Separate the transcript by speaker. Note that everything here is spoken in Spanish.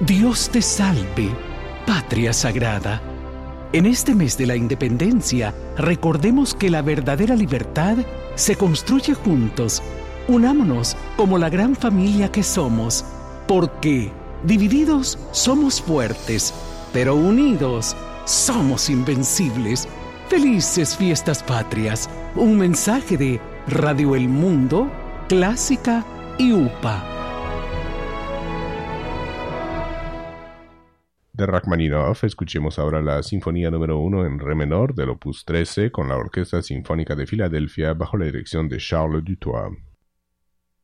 Speaker 1: Dios te salve, patria sagrada. En este mes de la independencia, recordemos que la verdadera libertad se construye juntos. Unámonos como la gran familia que somos, porque divididos somos fuertes, pero unidos somos invencibles. Felices fiestas patrias. Un mensaje de Radio El Mundo, Clásica y UPA.
Speaker 2: De Rachmaninoff, escuchemos ahora la Sinfonía número 1 en re menor del Opus 13 con la Orquesta Sinfónica de Filadelfia bajo la dirección de Charles Dutoit.